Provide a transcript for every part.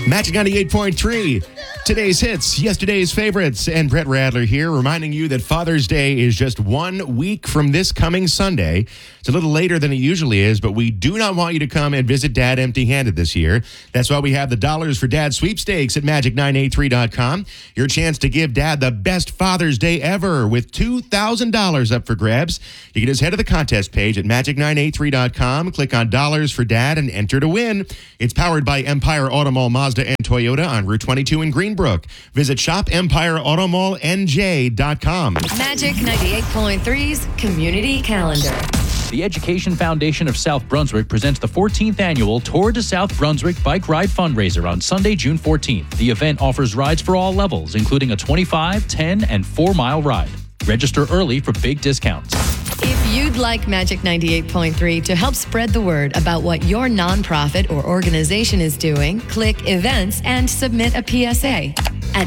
Magic 98.3. Today's hits, yesterday's favorites, and Brett Radler here reminding you that Father's Day is just 1 week from this coming Sunday. It's a little later than it usually is, but we do not want you to come and visit Dad empty-handed this year. That's why we have the Dollars for Dad sweepstakes at Magic983.com. Your chance to give Dad the best Father's Day ever with $2,000 up for grabs. You can just head to the contest page at Magic983.com, click on Dollars for Dad, and enter to win. It's powered by Empire Auto Mall, Mazda, and Toyota on Route 22 in Greenbrook. Visit shopempireautomallnj.com. Magic 98.3's Community Calendar. The Education Foundation of South Brunswick presents the 14th annual Tour de South Brunswick Bike Ride fundraiser on Sunday, June 14th. The event offers rides for all levels, including a 25, 10, and 4-mile ride. Register early for big discounts. If you'd like Magic 98.3 to help spread the word about what your nonprofit or organization is doing, click Events and submit a PSA at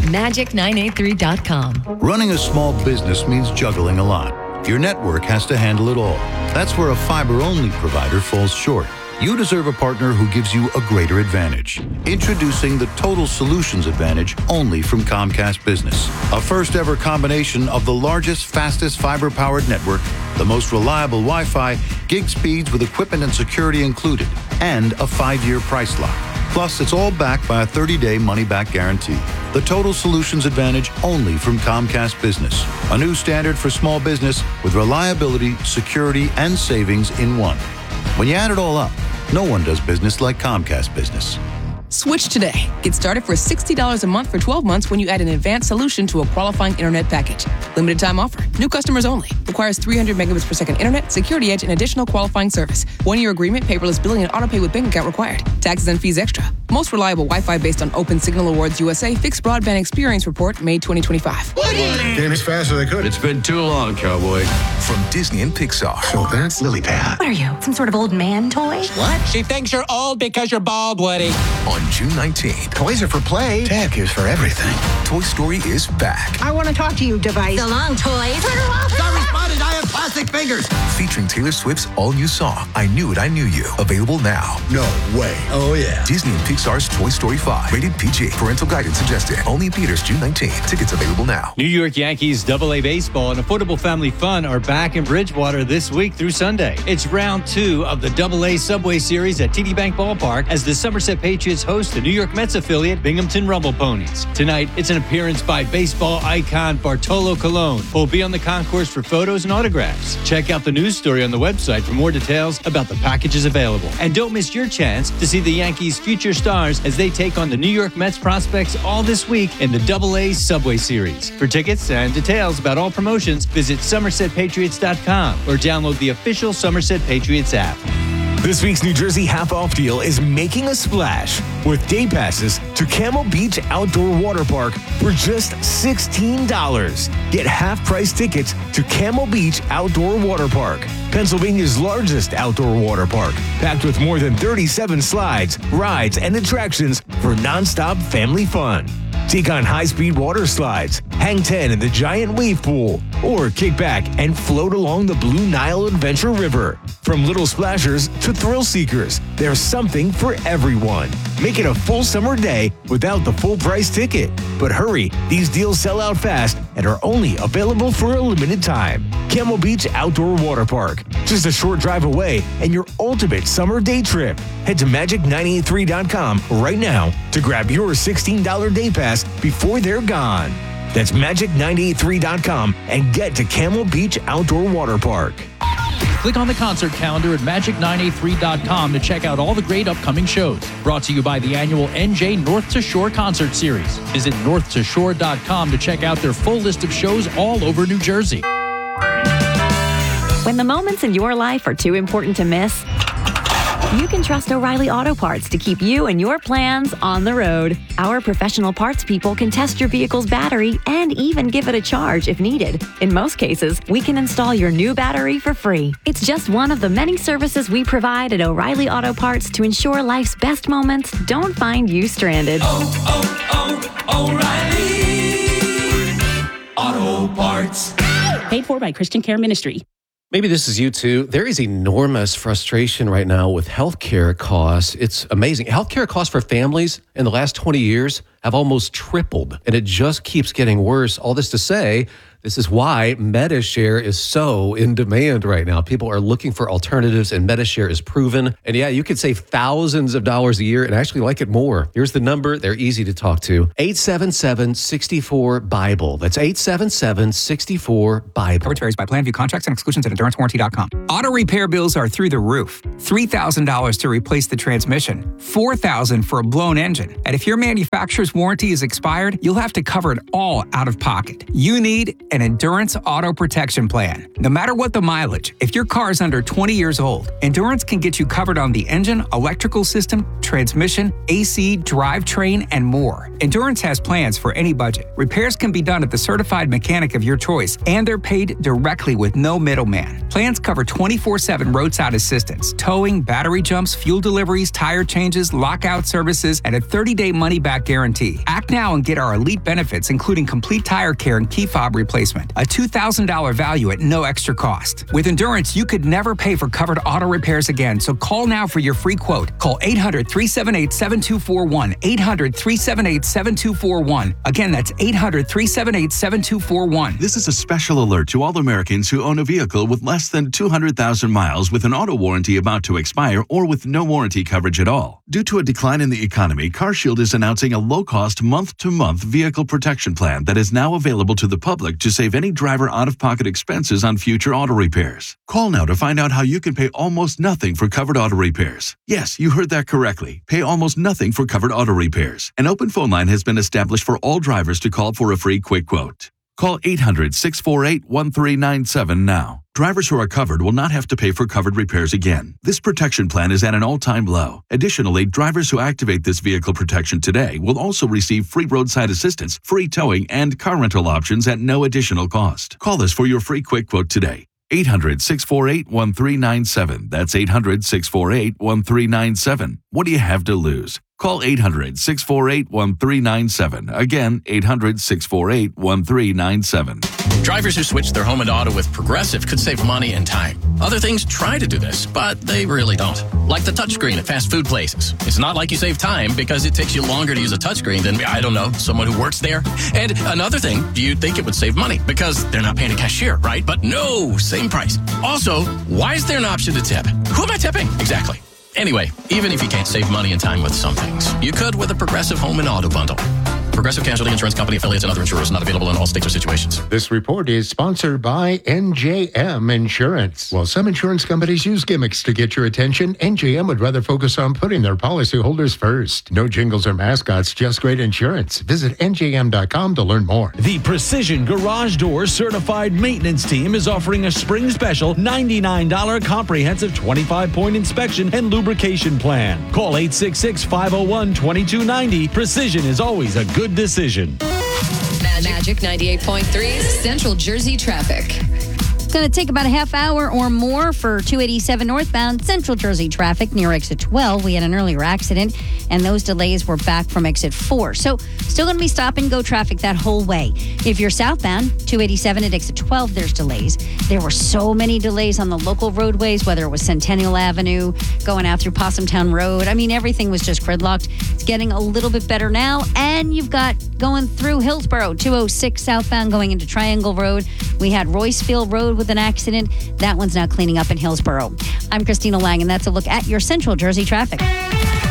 Magic983.com. Running a small business means juggling a lot. Your network has to handle it all. That's where a fiber-only provider falls short. You deserve a partner who gives you a greater advantage. Introducing the Total Solutions Advantage only from Comcast Business. A first-ever combination of the largest, fastest fiber-powered network, the most reliable Wi-Fi, gig speeds with equipment and security included, and a 5-year price lock. Plus, it's all backed by a 30-day money-back guarantee. The Total Solutions Advantage only from Comcast Business. A new standard for small business with reliability, security, and savings in one. When you add it all up, no one does business like Comcast Business. Switch today. Get started for $60 a month for 12 months when you add an advanced solution to a qualifying internet package. Limited time offer. New customers only. Requires 300 megabits per second internet, security edge, and additional qualifying service. 1-year agreement, paperless billing, and autopay with bank account required. Taxes and fees extra. Most reliable Wi-Fi based on Open Signal Awards USA Fixed Broadband Experience Report, May 2025. Came as fast as they could. It's been too long, cowboy. From Disney and Pixar. So that's Lily Pad. What are you, some sort of old man toy? What? She thinks you're old because you're bald, Woody. On June 19th. Toys are for play. Tech is for everything. Toy Story is back. I want to talk to you, device. So long, toys. Sorry, Spotted, I have plastic fingers. Featuring Taylor Swift's all-new song, I Knew It, I Knew You. Available now. No way. Oh, yeah. Disney and Pixar's Toy Story 5. Rated PG. Parental guidance suggested. Only in theaters June 19th. Tickets available now. New York Yankees AA Baseball and Affordable Family Fun are back in Bridgewater this week through Sunday. It's round 2 of the AA Subway Series at TD Bank Ballpark as the Somerset Patriots host the New York Mets affiliate Binghamton Rumble Ponies. Tonight, it's an appearance by baseball icon Bartolo Colon, who will be on the concourse for photos and autographs. Check out the news story on the website for more details about the packages available. And don't miss your chance to see the Yankees' future stars as they take on the New York Mets prospects all this week in the AA Subway Series. For tickets and details about all promotions, visit SomersetPatriots.com or download the official Somerset Patriots app. This week's New Jersey half-off deal is making a splash with day passes to Camel Beach Outdoor Water Park for just $16. Get half-price tickets to Camel Beach Outdoor Water Park, Pennsylvania's largest outdoor water park, packed with more than 37 slides, rides, and attractions for nonstop family fun. Take on high-speed water slides, hang 10 in the giant wave pool, or kick back and float along the Blue Nile Adventure River. From little splashers to thrill seekers, there's something for everyone. Make it a full summer day without the full price ticket. But hurry, these deals sell out fast and are only available for a limited time. Camel Beach Outdoor Water Park, just a short drive away and your ultimate summer day trip. Head to Magic983.com right now to grab your $16 day pass before they're gone. That's Magic983.com and get to Camel Beach Outdoor Water Park. Click on the concert calendar at Magic983.com to check out all the great upcoming shows. Brought to you by the annual NJ North to Shore Concert Series. Visit NorthToShore.com to check out their full list of shows all over New Jersey. When the moments in your life are too important to miss, you can trust O'Reilly Auto Parts to keep you and your plans on the road. Our professional parts people can test your vehicle's battery and even give it a charge if needed. In most cases, we can install your new battery for free. It's just one of the many services we provide at O'Reilly Auto Parts to ensure life's best moments don't find you stranded. O'Reilly Auto Parts. Paid for by Christian Care Ministry. Maybe this is you too. There is enormous frustration right now with healthcare costs. It's amazing. Healthcare costs for families in the last 20 years have almost tripled, and it just keeps getting worse. All this to say, this is why MediShare is so in demand right now. People are looking for alternatives, and MediShare is proven. And yeah, you could save thousands of dollars a year and actually like it more. Here's the number. They're easy to talk to. 877-64-BIBLE. That's 877-64-BIBLE. Coverage varies by plan. View contracts and exclusions at EnduranceWarranty.com. Auto repair bills are through the roof. $3,000 to replace the transmission. $4,000 for a blown engine. And if your manufacturer's warranty is expired, you'll have to cover it all out of pocket. You need an Endurance Auto Protection Plan. No matter what the mileage, if your car is under 20 years old, Endurance can get you covered on the engine, electrical system, transmission, AC, drivetrain, and more. Endurance has plans for any budget. Repairs can be done at the certified mechanic of your choice, and they're paid directly with no middleman. Plans cover 24/7 roadside assistance, towing, battery jumps, fuel deliveries, tire changes, lockout services, and a 30-day money-back guarantee. Act now and get our elite benefits, including complete tire care and key fob replacement. A $2,000 value at no extra cost. With Endurance, you could never pay for covered auto repairs again, so call now for your free quote. Call 800-378-7241. 800-378-7241. Again, that's 800-378-7241. This is a special alert to all Americans who own a vehicle with less than 200,000 miles with an auto warranty about to expire or with no warranty coverage at all. Due to a decline in the economy, CarShield is announcing a low-cost month-to-month vehicle protection plan that is now available to the public to save any driver out-of-pocket expenses on future auto repairs. Call now to find out how you can pay almost nothing for covered auto repairs. Yes, you heard that correctly. Pay almost nothing for covered auto repairs. An open phone line has been established for all drivers to call for a free quick quote. Call 800-648-1397 now. Drivers who are covered will not have to pay for covered repairs again. This protection plan is at an all-time low. Additionally, drivers who activate this vehicle protection today will also receive free roadside assistance, free towing, and car rental options at no additional cost. Call us for your free quick quote today. 800-648-1397. That's 800-648-1397. What do you have to lose? Call 800-648-1397. Again, 800-648-1397. Drivers who switch their home and auto with Progressive could save money and time. Other things try to do this, but they really don't. Like the touchscreen at fast food places. It's not like you save time because it takes you longer to use a touchscreen than, I don't know, someone who works there. And another thing, you'd think it would save money because they're not paying a cashier, right? But no, same price. Also, why is there an option to tip? Who am I tipping? Exactly. Anyway, even if you can't save money and time with some things, you could with a Progressive Home and Auto Bundle. Progressive Casualty Insurance Company, affiliates, and other insurers not available in all states or situations. This report is sponsored by NJM Insurance. While some insurance companies use gimmicks to get your attention, NJM would rather focus on putting their policyholders first. No jingles or mascots, just great insurance. Visit NJM.com to learn more. The Precision Garage Door Certified Maintenance Team is offering a spring special $99 comprehensive 25-point inspection and lubrication plan. Call 866-501-2290. Precision is always a good decision. Magic 98.3 Central Jersey traffic. It's going to take about a half hour or more for 287 northbound Central Jersey traffic near exit 12. We had an earlier accident, and those delays were back from exit 4. So still going to be stop and go traffic that whole way. If you're southbound, 287 at exit 12, there's delays. There were so many delays on the local roadways, whether it was Centennial Avenue, going out through Possumtown Road. I mean, everything was just gridlocked. It's getting a little bit better now. And you've got going through Hillsborough, 206 southbound going into Triangle Road. We had Roycefield Road with an accident. That one's now cleaning up in Hillsborough. I'm Christina Lang, and that's a look at your Central Jersey traffic.